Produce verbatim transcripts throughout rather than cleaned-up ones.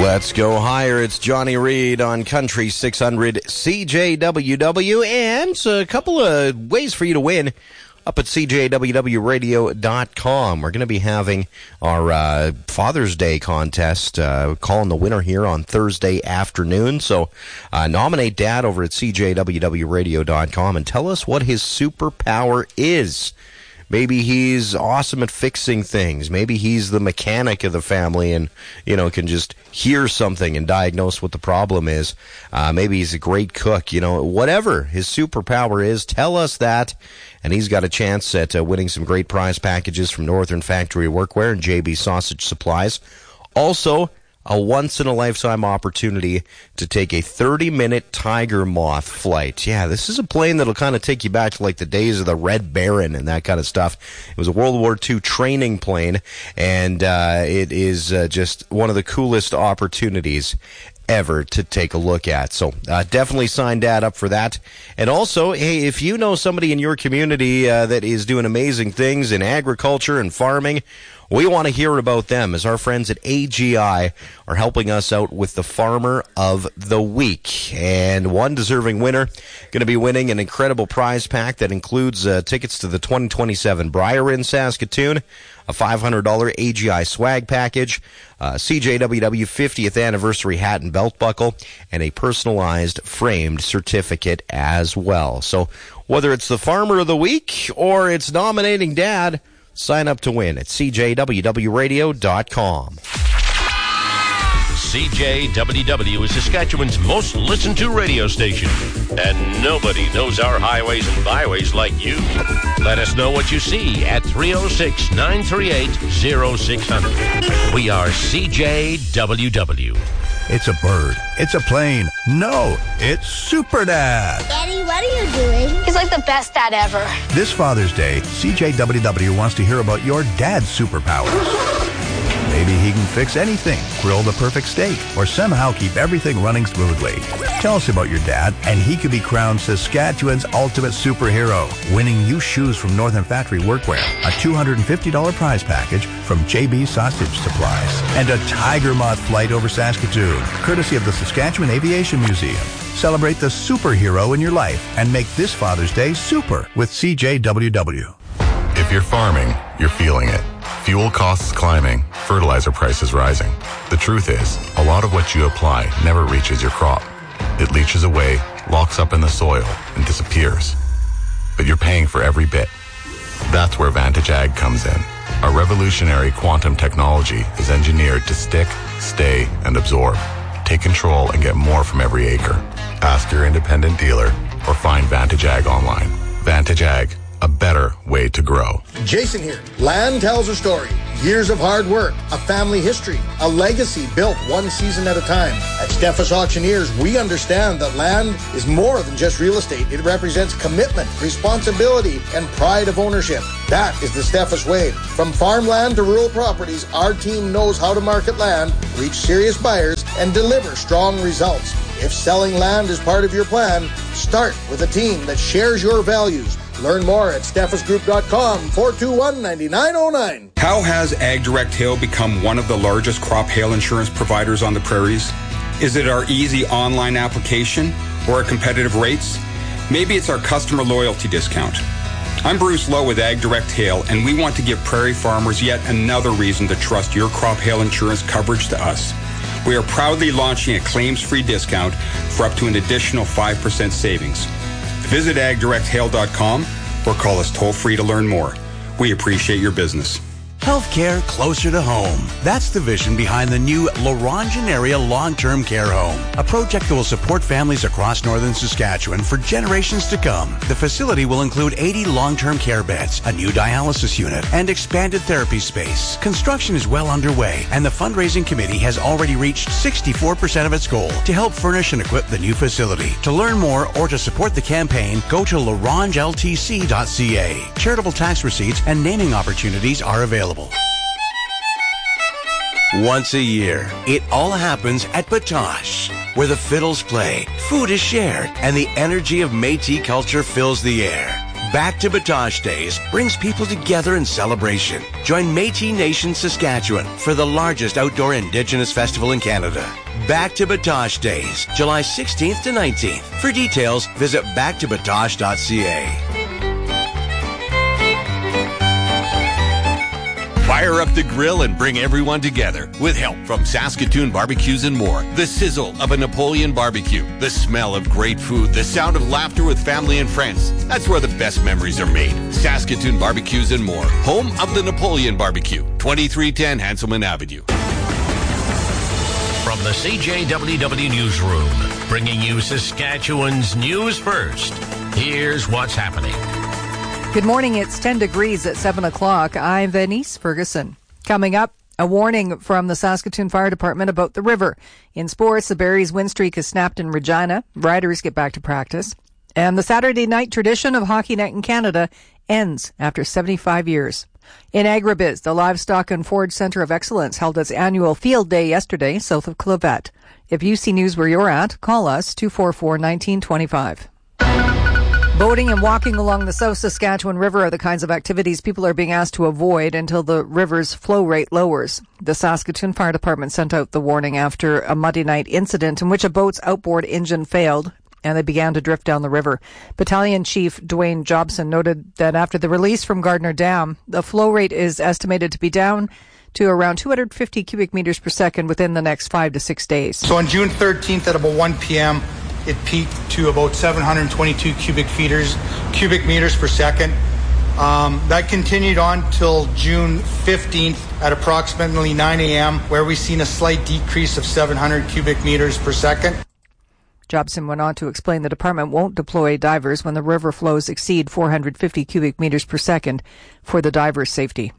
Let's go higher. It's Johnny Reed on Country six hundred C J W W, and a couple of ways for you to win up at C J W W radio dot com. We're going to be having our uh, Father's Day contest, uh, calling the winner here on Thursday afternoon. So uh, nominate Dad over at C J W W radio dot com and tell us what his superpower is. Maybe he's awesome at fixing things. Maybe he's the mechanic of the family and, you know, can just hear something and diagnose what the problem is. Uh, maybe he's a great cook. You know, whatever his superpower is, tell us that. And he's got a chance at uh, winning some great prize packages from Northern Factory Workwear and J B Sausage Supplies. Also, a once-in-a-lifetime opportunity to take a thirty-minute Tiger Moth flight. Yeah, this is a plane that'll kind of take you back to like the days of the Red Baron and that kind of stuff. It was a World War Two training plane, and uh, it is uh, just one of the coolest opportunities ever to take a look at. So uh, definitely sign Dad up for that. And also, hey, if you know somebody in your community uh, that is doing amazing things in agriculture and farming, we want to hear about them, as our friends at A G I are helping us out with the Farmer of the Week. And one deserving winner going to be winning an incredible prize pack that includes uh, tickets to the twenty twenty-seven Briar in Saskatoon, a five hundred dollars A G I swag package, uh, C J W W fiftieth anniversary hat and belt buckle, and a personalized framed certificate as well. So whether it's the Farmer of the Week or it's nominating Dad, sign up to win at C J W W radio dot com. C J W W is Saskatchewan's most listened to radio station, and nobody knows our highways and byways like you. Let us know what you see at three oh six, nine three eight, oh six hundred. We are C J W W. It's a bird. It's a plane. No, it's Super Dad. Daddy, what are you doing? He's like the best dad ever. This Father's Day, C J W W wants to hear about your dad's superpowers. Maybe he can fix anything, grill the perfect steak, or somehow keep everything running smoothly. Tell us about your dad, and he could be crowned Saskatchewan's ultimate superhero, winning you shoes from Northern Factory Workwear, a two hundred fifty dollars prize package from J B Sausage Supplies, and a Tiger Moth flight over Saskatoon, courtesy of the Saskatchewan Aviation Museum. Celebrate the superhero in your life and make this Father's Day super with C J W W. If you're farming, you're feeling it. Fuel costs climbing, fertilizer prices rising. The truth is, a lot of what you apply never reaches your crop. It leaches away, locks up in the soil, and disappears. But you're paying for every bit. That's where Vantage Ag comes in. Our revolutionary quantum technology is engineered to stick, stay, and absorb. Take control and get more from every acre. Ask your independent dealer or find Vantage Ag online. Vantage Ag, a better way to grow. Jason here. Land tells a story. Years of hard work, a family history, a legacy built one season at a time. At Steffes Auctioneers, we understand that land is more than just real estate. It represents commitment, responsibility, and pride of ownership. That is the Steffes way. From farmland to rural properties, our team knows how to market land, reach serious buyers, and deliver strong results. If selling land is part of your plan, start with a team that shares your values. Learn more at steffes group dot com, four two one, nine nine zero nine. How has AgDirect Hail become one of the largest crop hail insurance providers on the prairies? Is it our easy online application or our competitive rates? Maybe it's our customer loyalty discount. I'm Bruce Lowe with AgDirect Hail, and we want to give prairie farmers yet another reason to trust your crop hail insurance coverage to us. We are proudly launching a claims-free discount for up to an additional five percent savings. Visit ag direct hail dot com or call us toll-free to learn more. We appreciate your business. Healthcare closer to home. That's the vision behind the new Laurentian Area Long-Term Care Home, a project that will support families across northern Saskatchewan for generations to come. The facility will include eighty long-term care beds, a new dialysis unit, and expanded therapy space. Construction is well underway, and the fundraising committee has already reached sixty-four percent of its goal to help furnish and equip the new facility. To learn more or to support the campaign, go to larange l t c dot c a. Charitable tax receipts and naming opportunities are available. Once a year, it all happens at Batoche, where the fiddles play, food is shared, and the energy of Métis culture fills the air. Back to Batoche Days brings people together in celebration. Join Métis Nation Saskatchewan for the largest outdoor Indigenous festival in Canada. Back to Batoche Days, July sixteenth to nineteenth. For details, visit back to batoche dot c a. Fire up the grill and bring everyone together with help from Saskatoon Barbecues and More. The sizzle of a Napoleon barbecue, the smell of great food, the sound of laughter with family and friends. That's where the best memories are made. Saskatoon Barbecues and More, home of the Napoleon Barbecue, twenty-three ten Hanselman Avenue. From the C J W W Newsroom, bringing you Saskatchewan's news first. Here's what's happening. Good morning. It's ten degrees at seven o'clock. I'm Denise Ferguson. Coming up, a warning from the Saskatoon Fire Department about the river. In sports, the Barries win streak has snapped in Regina. Riders get back to practice. And the Saturday night tradition of Hockey Night in Canada ends after seventy-five years. In agribiz, the Livestock and Forage Centre of Excellence held its annual field day yesterday south of Clavet. If you see news where you're at, call us two four four, one nine two five. Boating and walking along the South Saskatchewan River are the kinds of activities people are being asked to avoid until the river's flow rate lowers. The Saskatoon Fire Department sent out the warning after a Monday night incident in which a boat's outboard engine failed and they began to drift down the river. Battalion Chief Dwayne Jobson noted that after the release from Gardner Dam, the flow rate is estimated to be down to around two hundred fifty cubic meters per second within the next five to six days. So on June thirteenth at about one p.m., it peaked to about seven hundred twenty-two cubic meters, cubic meters per second. Um, that continued on till June fifteenth at approximately nine a.m., where we've seen a slight decrease of seven hundred cubic meters per second. Jobson went on to explain the department won't deploy divers when the river flows exceed four hundred fifty cubic meters per second for the divers' safety.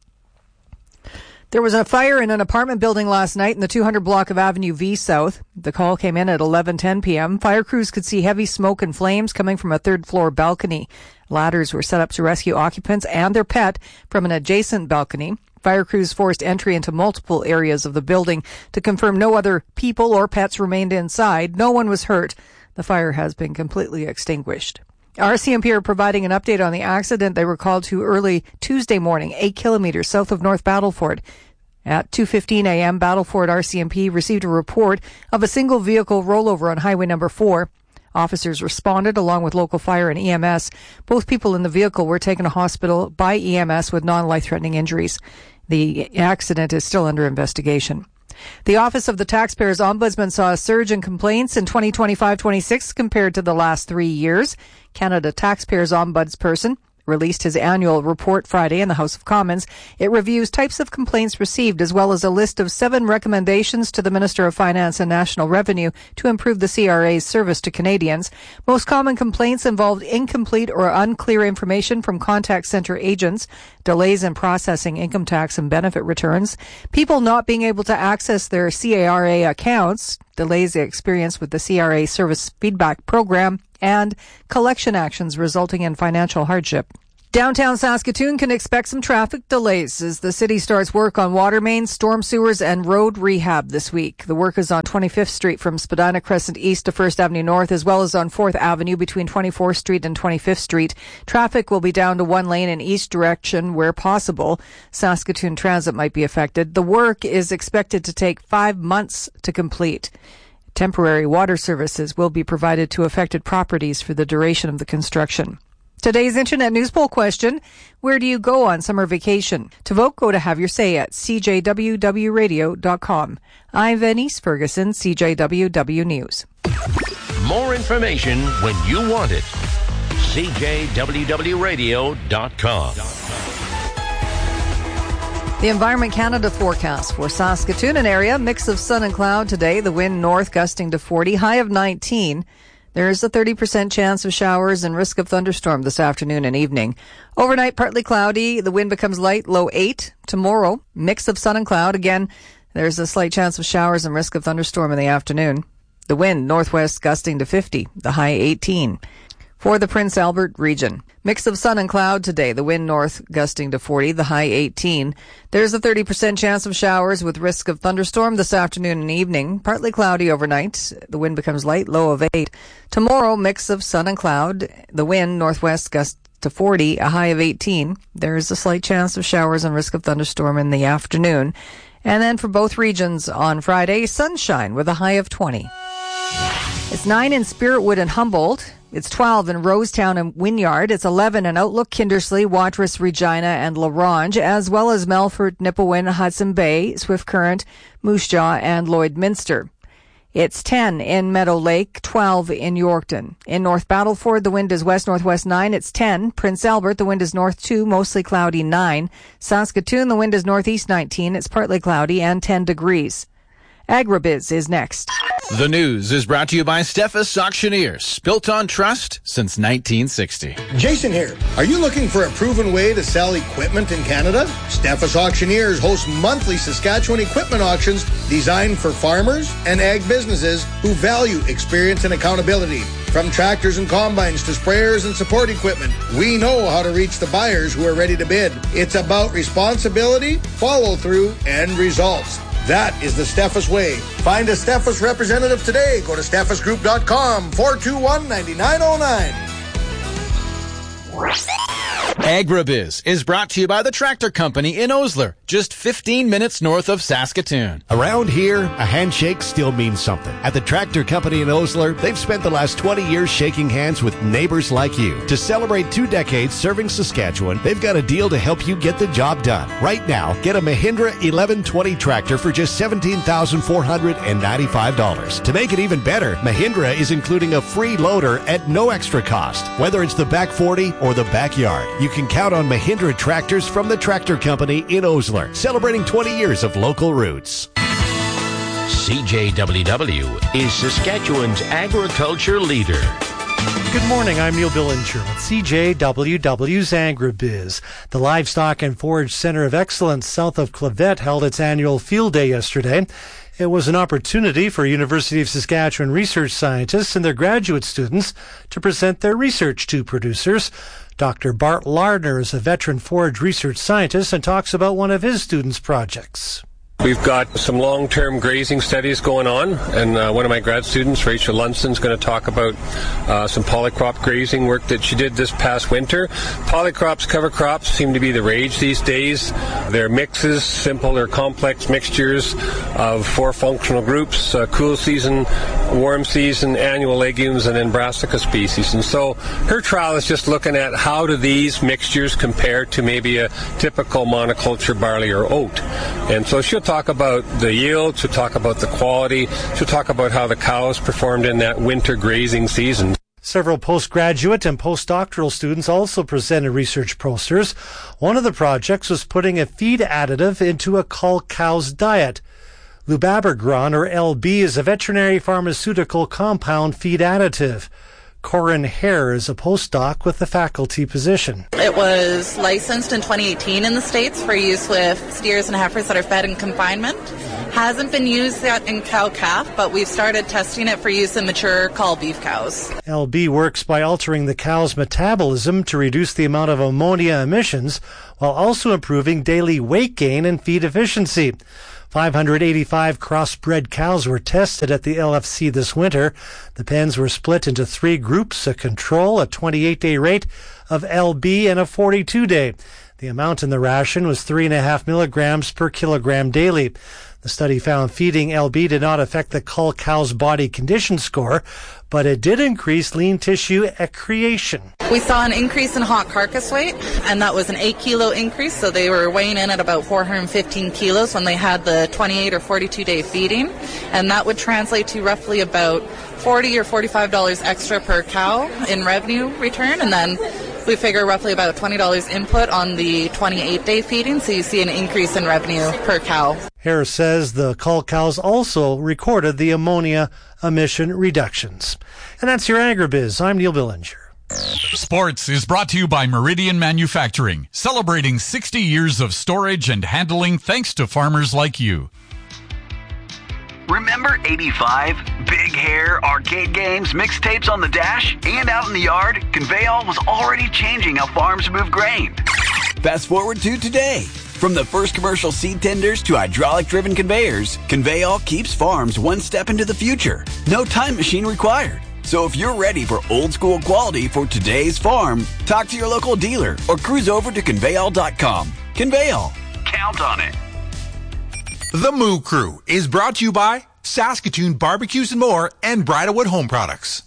There was a fire in an apartment building last night in the two hundred block of Avenue V South. The call came in at eleven ten p.m. Fire crews could see heavy smoke and flames coming from a third-floor balcony. Ladders were set up to rescue occupants and their pet from an adjacent balcony. Fire crews forced entry into multiple areas of the building to confirm no other people or pets remained inside. No one was hurt. The fire has been completely extinguished. R C M P are providing an update on the accident they were called to early Tuesday morning, eight kilometers south of North Battleford. At two fifteen a.m., Battleford R C M P received a report of a single vehicle rollover on Highway number four. Officers responded along with local fire and E M S. Both people in the vehicle were taken to hospital by E M S with non-life-threatening injuries. The accident is still under investigation. The Office of the Taxpayers Ombudsman saw a surge in complaints in twenty twenty-five twenty-six compared to the last three years. Canada Taxpayers Ombudsperson released his annual report Friday in the House of Commons. It reviews types of complaints received as well as a list of seven recommendations to the Minister of Finance and National Revenue to improve the C R A's service to Canadians. Most common complaints involved incomplete or unclear information from contact center agents, delays in processing income tax and benefit returns, people not being able to access their C R A accounts, delays they experience with the C R A service feedback program, and collection actions resulting in financial hardship. Downtown Saskatoon can expect some traffic delays as the city starts work on water mains, storm sewers, and road rehab this week. The work is on twenty-fifth Street from Spadina Crescent East to First Avenue North, as well as on fourth Avenue between twenty-fourth Street and twenty-fifth Street. Traffic will be down to one lane in each direction where possible. Saskatoon Transit might be affected. The work is expected to take five months to complete. Temporary water services will be provided to affected properties for the duration of the construction. Today's Internet News Poll question, where do you go on summer vacation? To vote, go to Have Your Say at c j w w radio dot com. I'm Denise Ferguson, C J W W News. More information when you want it. c j w w radio dot com. The Environment Canada forecast for Saskatoon and area, mix of sun and cloud today. The wind north gusting to forty, high of nineteen. There is a thirty percent chance of showers and risk of thunderstorm this afternoon and evening. Overnight, partly cloudy. The wind becomes light, low eight. Tomorrow, mix of sun and cloud. Again, there's a slight chance of showers and risk of thunderstorm in the afternoon. The wind northwest gusting to fifty, the high eighteen. For the Prince Albert region, mix of sun and cloud today. The wind north gusting to forty, the high eighteen. There's a thirty percent chance of showers with risk of thunderstorm this afternoon and evening. Partly cloudy overnight. The wind becomes light, low of eight. Tomorrow, mix of sun and cloud. The wind northwest gust to forty, a high of eighteen. There's a slight chance of showers and risk of thunderstorm in the afternoon. And then for both regions on Friday, sunshine with a high of twenty. It's nine in Spiritwood and Humboldt. It's twelve in Rosetown and Wynyard. It's eleven in Outlook, Kindersley, Watrous, Regina, and La Ronge, as well as Melfort, Nipawin, Hudson Bay, Swift Current, Moose Jaw, and Lloydminster. It's ten in Meadow Lake, twelve in Yorkton. In North Battleford, the wind is west-northwest nine. It's ten. Prince Albert, the wind is north two, mostly cloudy nine. Saskatoon, the wind is northeast nineteen. It's partly cloudy and ten degrees. Agribiz is next. The news is brought to you by Steffes Auctioneers, built on trust since nineteen sixty. Jason here. Are you looking for a proven way to sell equipment in Canada? Steffes Auctioneers hosts monthly Saskatchewan equipment auctions designed for farmers and ag businesses who value experience and accountability. From tractors and combines to sprayers and support equipment, we know how to reach the buyers who are ready to bid. It's about responsibility, follow-through, and results. That is the Steffes way. Find a Steffes representative today. Go to steffes group dot com, four two one, nine nine zero nine. Agribiz is brought to you by the Tractor Company in Osler, just fifteen minutes north of Saskatoon. Around here, a handshake still means something. At the Tractor Company in Osler, they've spent the last twenty years shaking hands with neighbors like you. To celebrate two decades serving Saskatchewan, they've got a deal to help you get the job done. Right now, get a Mahindra eleven twenty tractor for just seventeen thousand four hundred ninety-five dollars. To make it even better, Mahindra is including a free loader at no extra cost. Whether it's the back forty or the backyard, you can count on Mahindra tractors from the Tractor Company in Osler, celebrating twenty years of local roots. C J W W is Saskatchewan's agriculture leader. Good morning, I'm Neil Billinger with C J W W's Agribiz. The Livestock and Forage Center of Excellence south of Clavet held its annual field day yesterday. It was an opportunity for University of Saskatchewan research scientists and their graduate students to present their research to producers. Doctor Bart Lardner is a veteran forage research scientist and talks about one of his students' projects. We've got some long-term grazing studies going on, and uh, one of my grad students, Rachel Lunston, is going to talk about uh, some polycrop grazing work that she did this past winter. Polycrops, cover crops seem to be the rage these days. They're mixes, simple or complex mixtures of four functional groups, uh, cool season, warm season, annual legumes, and then brassica species. And so her trial is just looking at how do these mixtures compare to maybe a typical monoculture barley or oat. And so she'll talk about the yield, she'll talk about the quality, she'll talk about how the cows performed in that winter grazing season. Several postgraduate and postdoctoral students also presented research posters. One of the projects was putting a feed additive into a cull cow's diet. Lubabergron, or L B, is a veterinary pharmaceutical compound feed additive. Corinne Hare is a postdoc with the faculty position. It was licensed in twenty eighteen in the States for use with steers and heifers that are fed in confinement. Hasn't been used yet in cow-calf, but we've started testing it for use in mature cull beef cows. L B works by altering the cow's metabolism to reduce the amount of ammonia emissions while also improving daily weight gain and feed efficiency. five hundred eighty-five crossbred cows were tested at the L F C this winter. The pens were split into three groups, a control, a twenty-eight day rate of L B, and a forty-two day. The amount in the ration was three point five milligrams per kilogram daily. The study found feeding L B did not affect the cull cow's body condition score, but it did increase lean tissue accretion. We saw an increase in hot carcass weight, and that was an eight kilo increase, so they were weighing in at about four hundred fifteen kilos when they had the twenty-eight or forty-two day feeding, and that would translate to roughly about forty or forty-five dollars extra per cow in revenue return, and then we figure roughly about twenty dollars input on the twenty-eight day feeding, so you see an increase in revenue per cow. Harris says the cull cows also recorded the ammonia emission reductions. And that's your Agribiz. I'm Neil Billinger. Sports is brought to you by Meridian Manufacturing, celebrating sixty years of storage and handling thanks to farmers like you. Remember eighty-five? Big hair, arcade games, mixtapes on the dash, and out in the yard? Conveyall was already changing how farms move grain. Fast forward to today. From the first commercial seed tenders to hydraulic-driven conveyors, Conveyall keeps farms one step into the future. No time machine required. So if you're ready for old school quality for today's farm, talk to your local dealer or cruise over to Conveyall dot com. Conveyall. Count on it. The Moo Crew is brought to you by Saskatoon Barbecues and More and Bridalwood Home Products.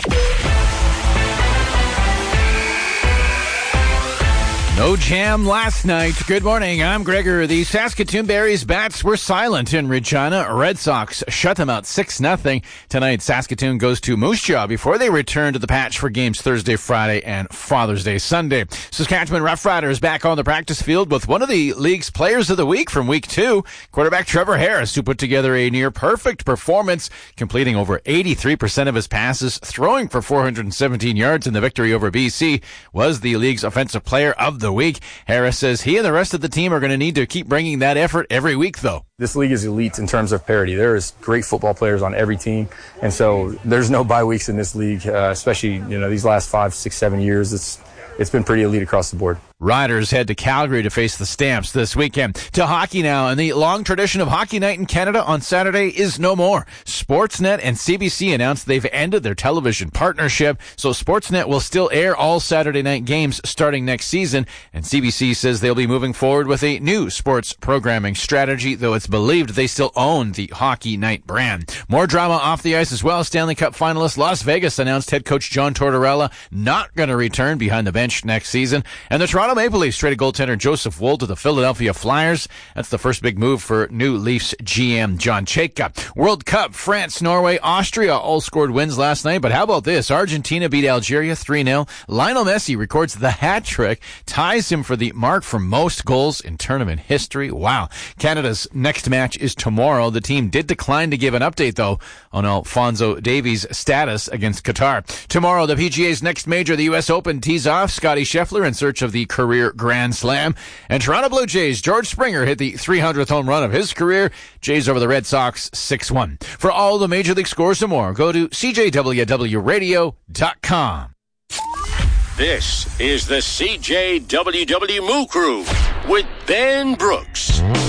No jam last night. Good morning. I'm Gregor. The Saskatoon Berries bats were silent in Regina. Red Sox shut them out six nothing. Tonight, Saskatoon goes to Moose Jaw before they return to the patch for games Thursday, Friday, and Father's Day Sunday. Saskatchewan Roughriders back on the practice field with one of the league's players of the week from week two, quarterback Trevor Harris, who put together a near-perfect performance, completing over eighty-three percent of his passes, throwing for four hundred seventeen yards in the victory over B C, was the league's offensive player of the the week. Harris says he and the rest of the team are going to need to keep bringing that effort every week, though. This league is elite in terms of parity. There is great football players on every team, and so there's no bye weeks in this league, uh, especially, you know, these last five, six, seven years. It's it's been pretty elite across the board. Riders head to Calgary to face the Stamps this weekend. To hockey now, and the long tradition of Hockey Night in Canada on Saturday is no more. Sportsnet and C B C announced they've ended their television partnership, so Sportsnet will still air all Saturday night games starting next season, and C B C says they'll be moving forward with a new sports programming strategy, though it's believed they still own the Hockey Night brand. More drama off the ice as well. Stanley Cup finalist Las Vegas announced head coach John Tortorella not going to return behind the bench next season, and the Toronto Maple Leafs traded goaltender Joseph Woll to the Philadelphia Flyers. That's the first big move for new Leafs G M John Chayka. World Cup, France, Norway, Austria all scored wins last night, but how about this? Argentina beat Algeria three nil. Lionel Messi records the hat trick, ties him for the mark for most goals in tournament history. Wow. Canada's next match is tomorrow. The team did decline to give an update, though, on Alphonso Davies' status against Qatar. Tomorrow, the P G A's next major, the U S Open, tees off. Scotty Scheffler in search of the career Grand Slam. And Toronto Blue Jays' George Springer hit the three hundredth home run of his career. Jays over the Red Sox six one. For all the Major League scores and more, go to C J W W radio dot com. This is the C J W W Moo Crew with Ben Brooks.